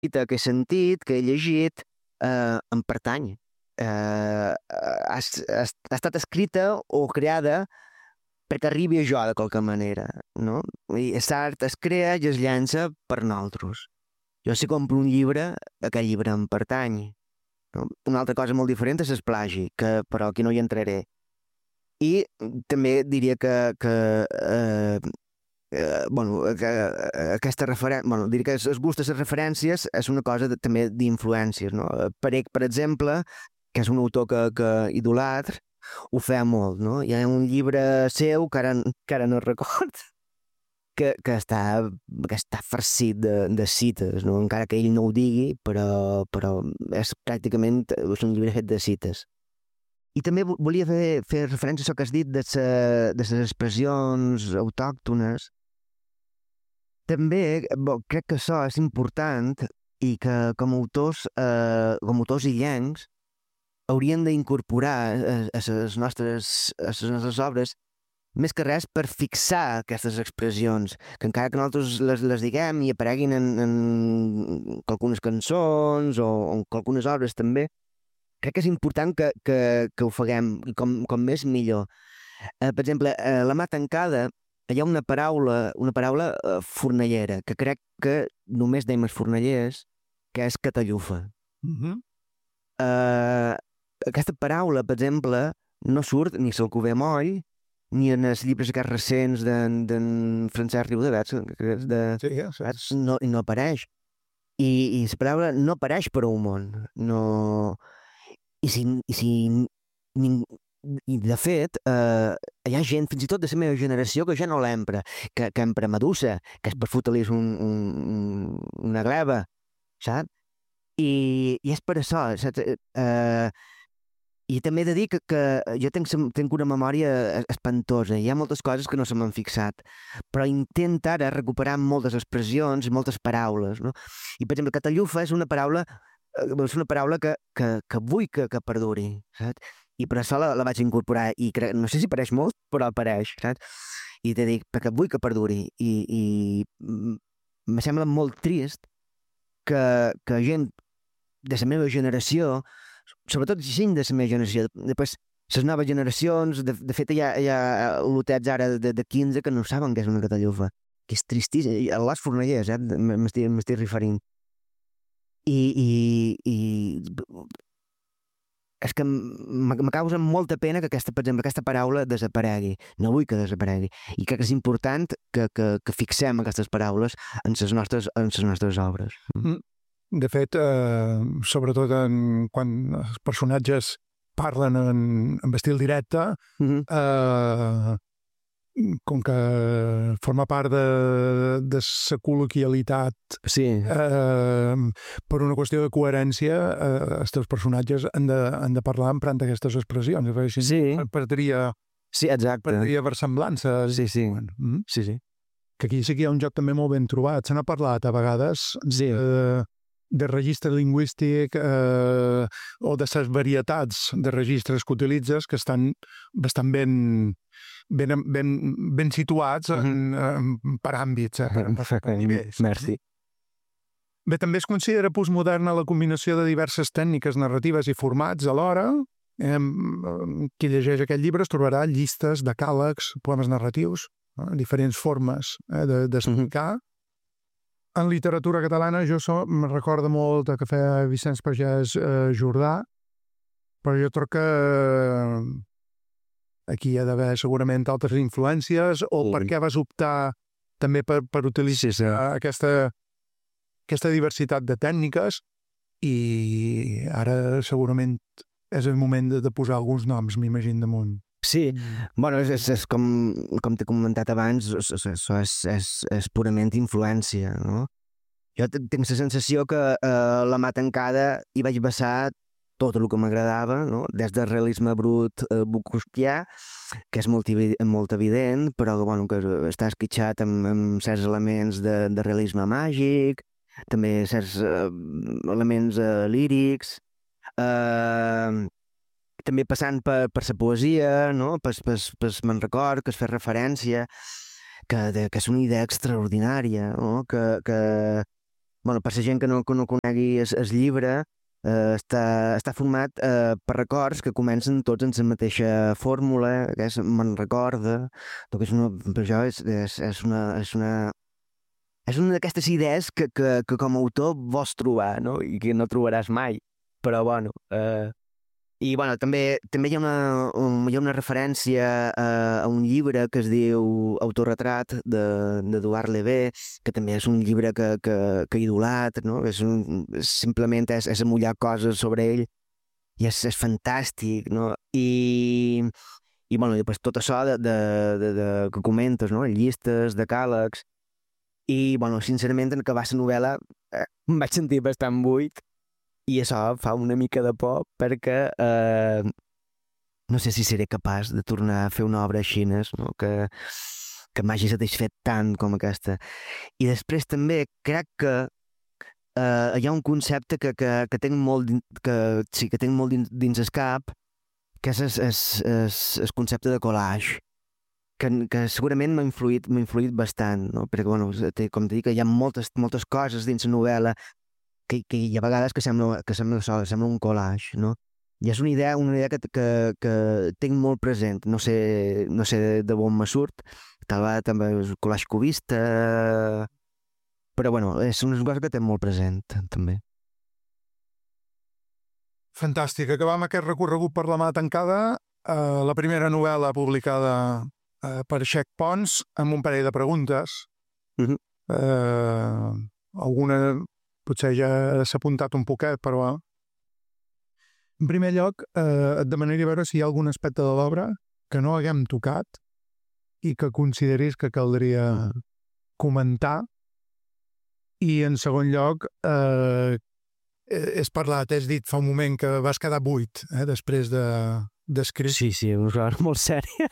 que he sentit, que he llegit, em pertany. Ha estat escrita o creada perquè arribi a jo de qualque manera, no? I l'art es crea i es llança per nosaltres. Jo si compro un llibre, aquell llibre em pertany. No? Una altra cosa molt diferent és el plagi, però aquí no hi entraré. I també diria aquesta referència... Bueno, diria que el gust de les referències és una cosa també d'influències, no? Perec, per exemple, que és un autor que idolatra, ho feia molt, no? Hi ha un llibre seu, que ara no record, que està farcit de cites, no? Encara que ell no ho digui, però és pràcticament un llibre fet de cites. I també volia fer referència a això que has dit de les expressions autòctones. També crec que això és important i que com a autors illencs haurien d'incorporar a les nostres obres més que res per fixar aquestes expressions, que encara que nosaltres les diguem i apareguin en algunes cançons o en algunes obres també, crec que és important que ho faguem com més millor. Per exemple, a La mà tancada hi ha una paraula fornellera, que crec que només deim els fornellers, que és catallufa. Aquesta paraula, per exemple, no surt ni a l'Alcover Moll, ni en els llibres aquests recents d'en Francesc Riudevet, no apareix. I la paraula no apareix per un món. No... I de fet, hi ha gent, fins i tot de la meva generació, que ja no l'empra, que empra medusa, que és per fotre-li una gleva, saps? I és per això, saps? I també he de dir que jo tinc una memòria espantosa, hi ha moltes coses que no se m'han fixat, però intento ara recuperar moltes expressions, moltes paraules, no? I, per exemple, catallufa és una paraula que vull que perduri, saps? I per això la vaig incorporar, i no sé si apareix molt, però apareix, saps? I te dic, perquè vull que perduri, i me sembla molt trist que gent de la meva generació, sobretot gent de la meva generació, després les noves generacions, de fet hi ha lotets ara de 15 que no saben què és una catallufa, que és tristíssim, a les fornellers, m'estic referint. I és que me causa molta pena que per exemple, aquesta paraula desaparegui. No vull que desaparegui. I crec que és important que fixem aquestes paraules en les nostres obres. De fet, sobretot quan els personatges parlen en estil directe, com que forma part de la col·loquialitat, sí. Per una qüestió de coherència, els teus personatges han de parlar emprant aquestes expressions. Així sí. Perdria versemblança. Sí. Sí. Que aquí sí que hi ha un joc també molt ben trobat. Se n'ha parlat a vegades de registre lingüístic o de les varietats de registres que utilitzes, que estan bastant ben situats per àmbits. Merci. Bé, també es considera postmoderna la combinació de diverses tècniques narratives i formats alhora. Qui llegeix aquest llibre es trobarà llistes, decàlegs, poemes narratius, diferents formes d'explicar. En literatura catalana jo me recorda molt que feia Vicenç Pagès Jordà, però jo crec que aquí hi ha d'haver segurament altres influències, o per què vas optar també per utilitzar aquesta diversitat de tècniques, i ara segurament és el moment de posar alguns noms, m'imagino, damunt. Sí, bueno, és com t'he comentat abans, això és purament influència, no? Jo tinc la sensació que a La mà tancada hi vaig vessar tot el que m'agradava, no? Des del realisme brut bukowskià, que és molt evident, però bueno, que està esquitxat amb certs elements de realisme màgic, també certs elements lírics, també passant per la poesia, no? Me'n record que es fa referència que és una idea extraordinària, no? Que per la gent que no conegui el llibre, està format per records que comencen tots en la mateixa fórmula, que és me'n recorda, per això és una d'aquestes idees que com a autor vols trobar, no? I que no trobaràs mai. Però, i també hi ha una referència a un llibre que es diu Autorretrat d'Eduard Levé, que també és un llibre que idolatra, no? Simplement és amullar coses sobre ell i és fantàstic, no? I després tot això que comentes, no? Llistes, decàlegs, i sincerament en acabar la novel·la em vaig sentir bastant buit. I això fa una mica de por perquè no sé si seré capaç de tornar a fer una obra així, no? Que m'hagi satisfet tant com aquesta. I després també crec que hi ha un concepte que tinc molt dins el cap, que és el concepte de collage, que segurament m'ha influït bastant, no? Perquè, com t'he dit, hi ha moltes coses dins la novel·la que hi ha vegades que sembla un collage, no? I és una idea que tinc molt present. No sé de on me surt, també és collage cubista, però és una cosa que tinc molt present, també. Fantàstic. Acabam aquest recorregut per la mà tancada, la primera novel·la publicada per Xec Pons, amb un parell de preguntes. Alguna potser ja s'ha apuntat un poquet, però en primer lloc et demanaria veure si hi ha algun aspecte de l'obra que no haguem tocat i que consideris que caldria comentar. I en segon lloc has parlat, has dit fa un moment que vas quedar buit després d'escriure. Sí, una cosa molt sèria.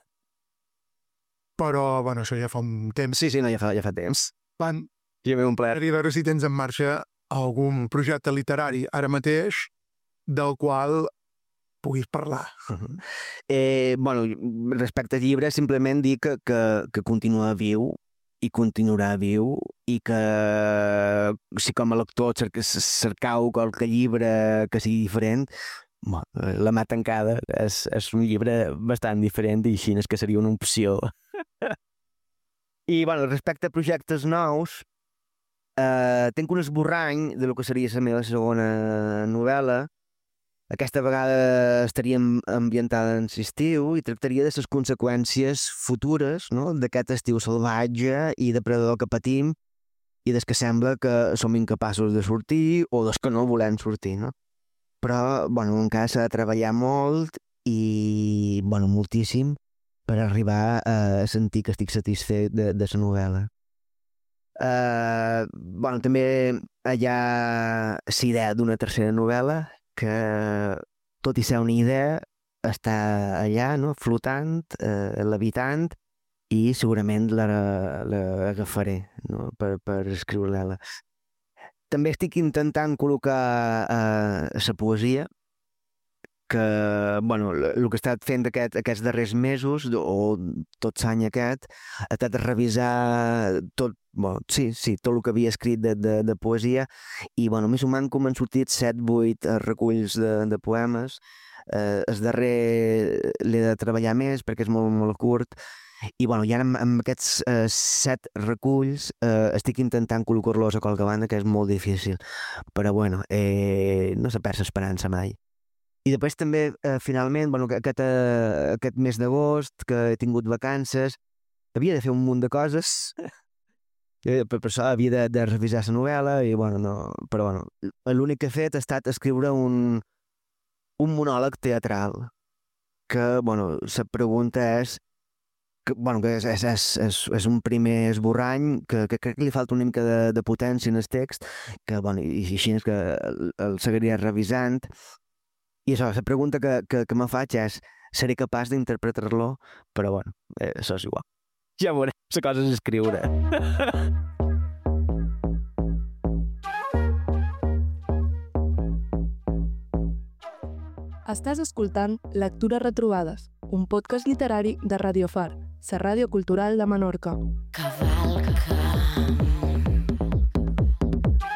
Però, això ja fa un temps. Sí, no, ja fa temps. I a veure si tens en marxa algun projecte literari ara mateix del qual puguis parlar. Respecte al llibre, simplement dir que continua viu i continuarà viu i que si com a lector cercau qualque llibre que sigui diferent, La mà tancada és un llibre bastant diferent i així és que seria una opció. I, respecte a projectes nous, tinc un esborrany de lo que seria la meva segona novel·la. Aquesta vegada estaria ambientada en l'estiu i tractaria de les conseqüències futures, no?, d'aquest estiu salvatge i depredador que patim i des que sembla que som incapaços de sortir o des que no volem sortir, no? Però, encara s'ha de treballar molt i, moltíssim per arribar a sentir que estic satisfet de la novel·la. També hi ha la idea d'una tercera novel·la que, tot i ser una idea, està allà, no?, flotant, levitant, i segurament l'agafaré, no?, per escriure-la. També estic intentant col·locar la poesia, que, el que he estat fent aquests darrers mesos, o tot l'any aquest, he estat a revisar tot, tot el que havia escrit de poesia, i, més o menys com han sortit 7-8 reculls de poemes. El darrer l'he de treballar més perquè és molt, molt curt, i ja amb aquests 7 reculls estic intentant col·locar-los a qualque banda, que és molt difícil, però no s'ha perd l'esperança mai. I després també, finalment, aquest mes d'agost, que he tingut vacances, havia de fer un munt de coses, per això havia de revisar la novel·la, i però l'únic que he fet ha estat escriure un monòleg teatral, que, la pregunta és, que és un primer esborrany, que crec que li falta una mica de potència en el text, que, i així és que el seguiria revisant. I això, la pregunta que me faig és, seré capaç d'interpretar-lo? Però, això és igual. Ja veurem, la cosa és escriure. Estàs escoltant Lectures Retrobades, un podcast literari de Radio Far, la ràdio cultural de Menorca. Cavalcant.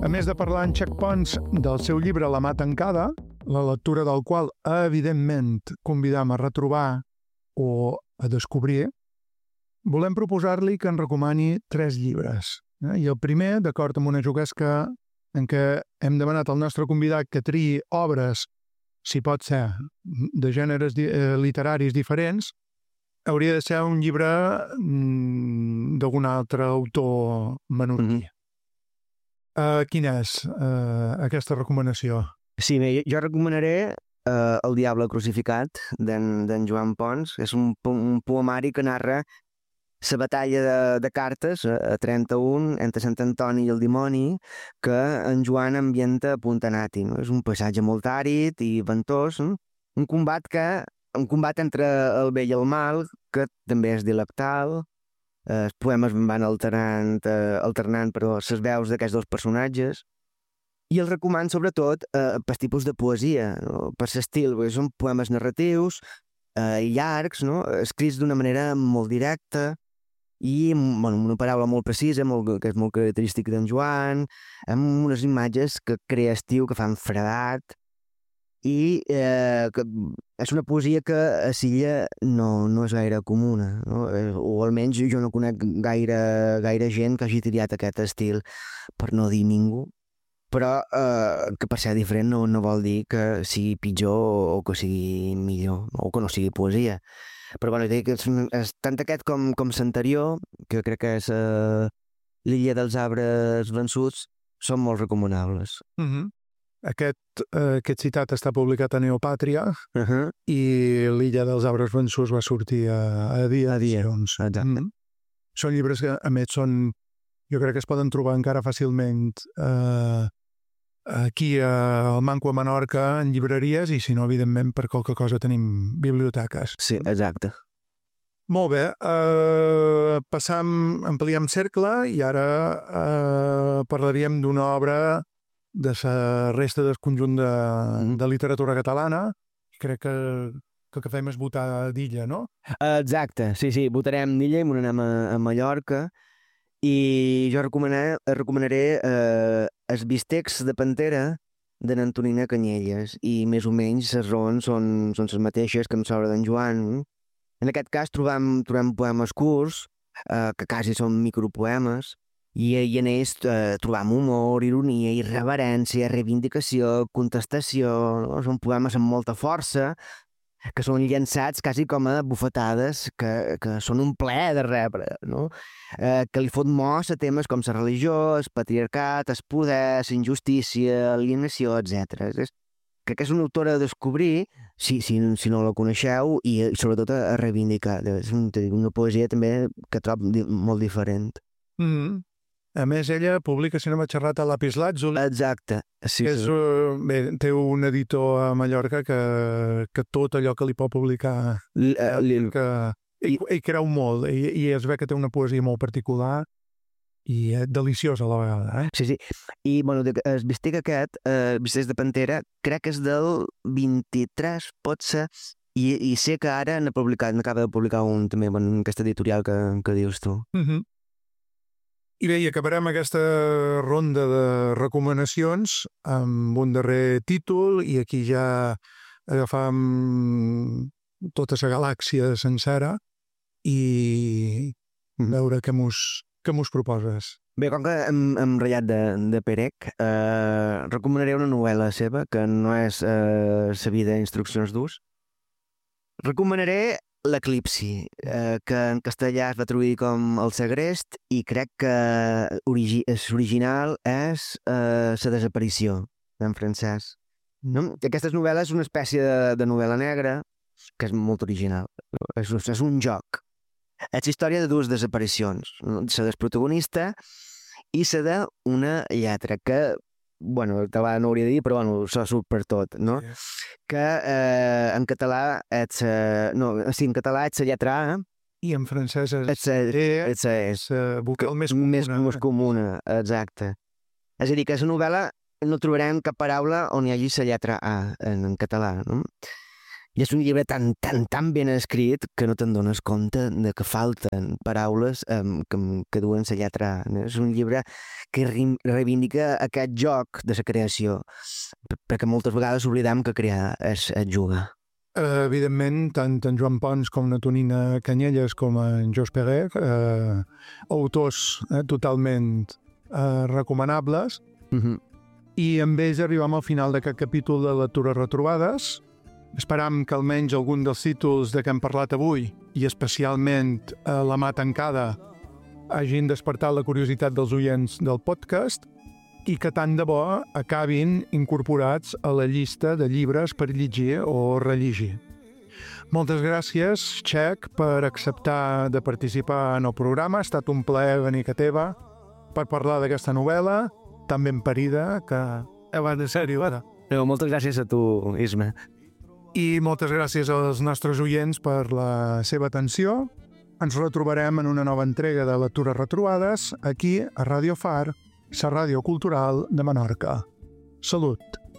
més de parlar en Checkpoints del seu llibre La mà tancada, la lectura del qual, evidentment, convidam a retrobar o a descobrir, volem proposar-li que en recomani 3 llibres. I el primer, d'acord amb una juguesca en què hem demanat al nostre convidat que triï obres, si pot ser, de gèneres literaris diferents, hauria de ser un llibre d'algun altre autor menorquí. Quina és aquesta recomanació? Sí, bé, jo recomanaré El diable crucificat, d'en Joan Pons. És un poemari que narra la batalla de cartes a 31 entre Sant Antoni i el dimoni que en Joan ambienta a Puntanati. No? És un paisatge molt àrid i ventós, no? Un combat entre el bé i el mal, que també és dialectal. Els poemes van alternant les veus d'aquests dos personatges. I el recomano sobretot per tipus de poesia, no? Per l'estil, perquè són poemes narratius, llargs, no? Escrits d'una manera molt directa i amb una paraula molt precisa, que és molt característica d'en Joan, amb unes imatges que crea estiu, que fan fredat, i que és una poesia que a Silla no és gaire comuna, no? O almenys jo no conec gaire gent que hagi triat aquest estil, per no dir ningú, però que per ser diferent no vol dir que sigui pitjor o que sigui millor, o que no sigui poesia. Però bueno, és tant aquest com l'anterior, que crec que és L'illa dels arbres vençuts, són molt recomanables. Aquest citat està publicat a Neopàtria i L'illa dels arbres vençuts va sortir a Dia. Exacte. Són llibres que, a més, jo crec que es poden trobar encara fàcilment aquí al Manco a Menorca en llibreries i, si no, evidentment, per qualque cosa tenim biblioteques. Sí, exacte. Molt bé, ampliem cercle i ara parlaríem d'una obra de la resta del conjunt de literatura catalana. Crec que el que fem és votar d'Illa, no? Exacte, sí, votarem d'Illa i m'ho anem a Mallorca. I jo recomanaré Els bistecs de pantera de n'Antonina Canyelles, i més o menys les raons són les mateixes que en l'obra d'en Joan. En aquest cas trobem poemes curts, que quasi són micropoemes, i en ells trobam humor, ironia, irreverència, reivindicació, contestació, no? Són poemes amb molta força, que són llançats quasi com a bufetades que són un plaer de rebre, no? Que li fot mos a temes com la religió, el patriarcat, el poder, la injustícia, l'alienació, etc. Crec que és una autora a descobrir, si no la coneixeu, i sobretot a reivindicar. És una poesia també que trobo molt diferent. A més, ella publica, si no m'ha xerrat, a Lapislàtzuli. Exacte. Sí, que és, bé, té un editor a Mallorca que tot allò que li pot publicar i creu molt, i es ve que té una poesia molt particular i deliciosa a la vegada. Sí. I, bueno, el bistec aquest, Bistecs de Pantera, crec que és del 23, pot ser, i sé que ara n'acaba de publicar un també, en aquesta editorial que dius tu. I bé, i acabarem aquesta ronda de recomanacions amb un darrer títol, i aquí ja agafam tota la galàxia sencera i veure què mos proposes. Bé, com que hem ratllat de Perec, recomanaré una novel·la seva, que no és La vida, instruccions d'ús. Recomanaré L'Eclipsi, que en castellà es va traduir com El segrest, i crec que l'original és La desaparició, en francès. No? Aquesta novel·la és una espècie de novel·la negra que és molt original. És un joc. És la història de dues desaparicions. La del protagonista i la d'una lletra que, bueno, català no hauria de dir, però bueno, això surt per tot, no? Que en català ets... en català ets la lletra A. I en francès és la vocal més comuna, exacte. És a dir, que a la novel·la no trobarem cap paraula on hi hagi la lletra A en català, no? I és un llibre tan ben escrit que no te'n dones compte de que falten paraules que duen la lletra. És un llibre que reivindica aquest joc de la creació, perquè moltes vegades oblidem que crear és jugar. Evidentment, tant en Joan Pons com na Tonina Canyelles com en Jos Perret, autors totalment recomanables, i amb ells arribem al final d'aquest capítol de Lectures Retrobades. Esperam que almenys algun dels títols de què hem parlat avui, i especialment La mà tancada, hagin despertat la curiositat dels oients del podcast i que tant de bo acabin incorporats a la llista de llibres per llegir o rellegir. Moltes gràcies, Txec, per acceptar de participar en el programa. Ha estat un plaer venir a teva per parlar d'aquesta novel·la tan ben parida que abans de ser-hi ara. Moltes gràcies a tu, Isma. I moltes gràcies als nostres oients per la seva atenció. Ens retrobarem en una nova entrega de Lectures Retrobades aquí a Radio Far, la ràdio cultural de Menorca. Salut!